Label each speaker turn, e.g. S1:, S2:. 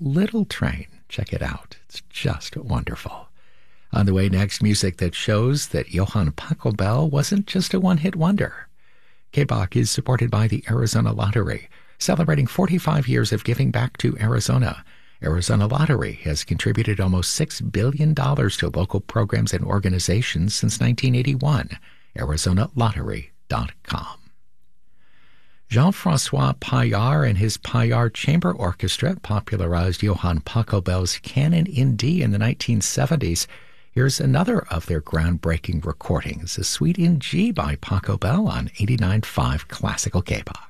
S1: Little Train. Check it out. It's just wonderful. On the way next, music that shows that Johann Pachelbel wasn't just a one-hit wonder. K-Bach is supported by the Arizona Lottery, celebrating 45 years of giving back to Arizona. Arizona Lottery has contributed almost $6 billion to local programs and organizations since 1981. ArizonaLottery.com. Jean-Francois Paillard and his Paillard Chamber Orchestra popularized Johann Pachelbel's Canon in D in the 1970s. Here's another of their groundbreaking recordings, a Suite in G by Pachelbel on 89.5 Classical K-Bach.